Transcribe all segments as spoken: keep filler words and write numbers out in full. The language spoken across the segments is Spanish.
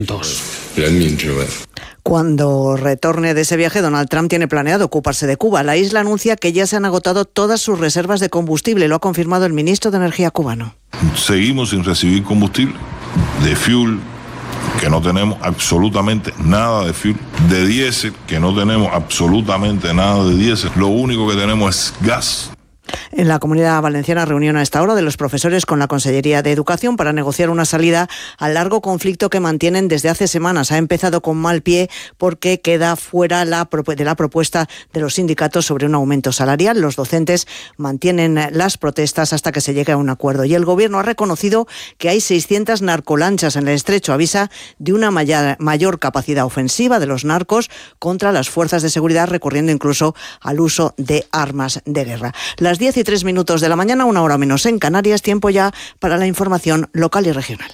Dos. Cuando retorne de ese viaje, Donald Trump tiene planeado ocuparse de Cuba. La isla anuncia que ya se han agotado todas sus reservas de combustible, lo ha confirmado el ministro de Energía cubano. Seguimos sin recibir combustible, de fuel, que no tenemos absolutamente nada de fuel, de diésel, que no tenemos absolutamente nada de diésel. Lo único que tenemos es gas. En la Comunidad Valenciana, reunión a esta hora de los profesores con la Consellería de Educación para negociar una salida al largo conflicto que mantienen desde hace semanas. Ha empezado con mal pie porque queda fuera la, de la propuesta de los sindicatos sobre un aumento salarial. Los docentes mantienen las protestas hasta que se llegue a un acuerdo. Y el Gobierno ha reconocido que hay seiscientas narcolanchas en el estrecho. Avisa de una mayor, mayor capacidad ofensiva de los narcos contra las fuerzas de seguridad, recurriendo incluso al uso de armas de guerra. Las diez y tres minutos de la mañana, una hora menos en Canarias, tiempo ya para la información local y regional.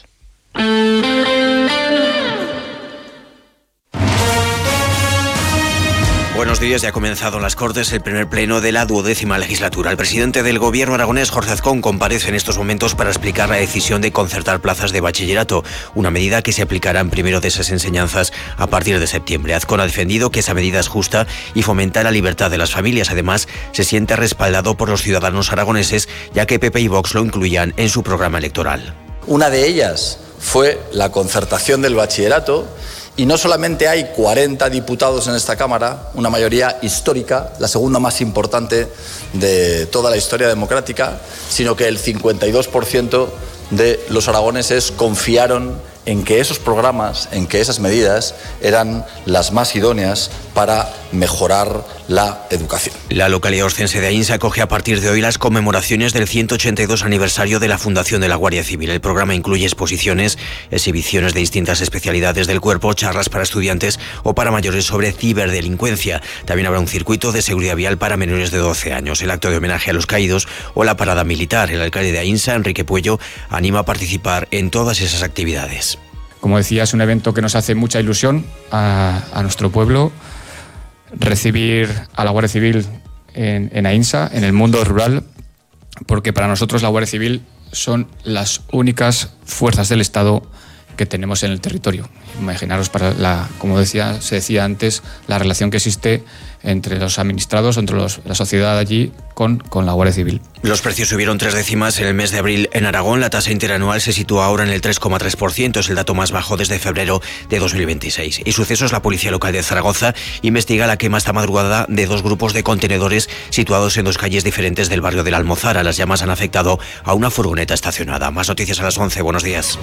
Buenos días, ya ha comenzado en las Cortes el primer pleno de la duodécima legislatura. El presidente del Gobierno aragonés, Jorge Azcón, comparece en estos momentos para explicar la decisión de concertar plazas de bachillerato, una medida que se aplicará en primero de esas enseñanzas a partir de septiembre. Azcón ha defendido que esa medida es justa y fomenta la libertad de las familias. Además, se siente respaldado por los ciudadanos aragoneses, ya que P P y Vox lo incluían en su programa electoral. Una de ellas fue la concertación del bachillerato. Y no solamente hay cuarenta diputados en esta Cámara, una mayoría histórica, la segunda más importante de toda la historia democrática, sino que el cincuenta y dos por ciento de los aragoneses confiaron en que esos programas, en que esas medidas eran las más idóneas para mejorar la educación. La localidad oscense de Aínsa acoge a partir de hoy las conmemoraciones del ciento ochenta y dos aniversario de la fundación de la Guardia Civil. El programa incluye exposiciones, exhibiciones de distintas especialidades del cuerpo, charlas para estudiantes o para mayores sobre ciberdelincuencia. También habrá un circuito de seguridad vial para menores de doce años, el acto de homenaje a los caídos o la parada militar. El alcalde de Aínsa, Enrique Puello, anima a participar en todas esas actividades. Como decía, es un evento que nos hace mucha ilusión a, a nuestro pueblo, recibir a la Guardia Civil en, en Aínsa, en el mundo rural, porque para nosotros la Guardia Civil son las únicas fuerzas del Estado que tenemos en el territorio. Imaginaros, para la, como decía, se decía antes, la relación que existe entre los administrados, entre los, la sociedad allí con, con la Guardia Civil. Los precios subieron tres décimas en el mes de abril en Aragón. La tasa interanual se sitúa ahora en el tres coma tres por ciento, es el dato más bajo desde febrero de dos mil veintiséis. Y sucesos, la Policía Local de Zaragoza investiga la quema esta madrugada de dos grupos de contenedores situados en dos calles diferentes del barrio de la Almozara. Las llamas han afectado a una furgoneta estacionada. Más noticias a las once. Buenos días.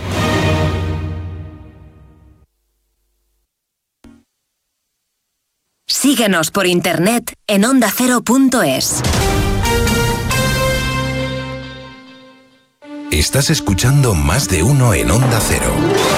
Síguenos por internet en onda cero punto es. Estás escuchando Más de Uno en Onda Cero.